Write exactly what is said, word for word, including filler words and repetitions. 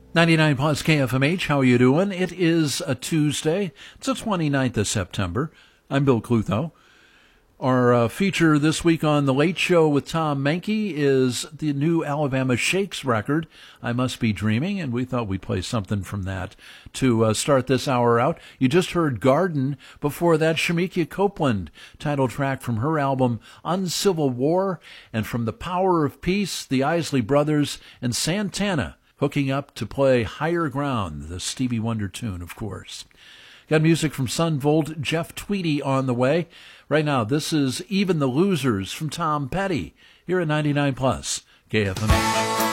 ninety-nine plus K F M H, how are you doing? It is a Tuesday. It's the twenty-ninth of September. I'm Bill Clutho. Our uh, feature this week on The Late Show with Tom Menke is the new Alabama Shakes record, I Must Be Dreaming, and we thought we'd play something from that to uh, start this hour out. You just heard Garden. Before that, Shemekia Copeland, title track from her album Uncivil War, and from The Power of Peace, the Isley Brothers and Santana hooking up to play Higher Ground, the Stevie Wonder tune, of course. Got music from Son Volt, Jeff Tweedy on the way. Right now, this is Even the Losers from Tom Petty here at ninety-nine plus K F M H.